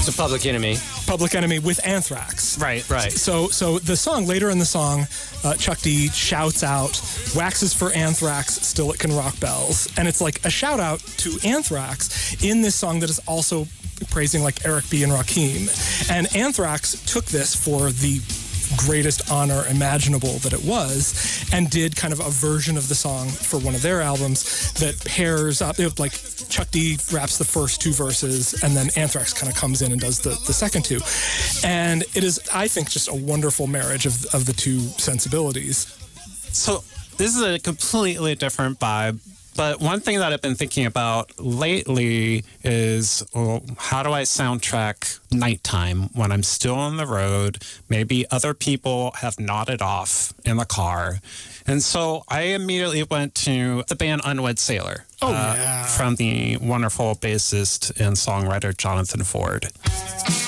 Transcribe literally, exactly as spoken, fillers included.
So Public Enemy. Public Enemy with Anthrax. Right, right. So so the song, later in the song, uh, Chuck D shouts out, "Waxes for Anthrax, still it can rock bells." And it's like a shout out to Anthrax in this song that is also praising like Eric B. and Rakim. And Anthrax took this for the greatest honor imaginable that it was, and did kind of a version of the song for one of their albums that pairs up, it, like Chuck D raps the first two verses and then Anthrax kind of comes in and does the, the second two. And it is, I think, just a wonderful marriage of, of the two sensibilities. So this is a completely different vibe. But one thing that I've been thinking about lately is, well, how do I soundtrack nighttime when I'm still on the road? Maybe other people have nodded off in the car. And so I immediately went to the band Unwed Sailor. Oh, uh, yeah. From the wonderful bassist and songwriter Jonathan Ford.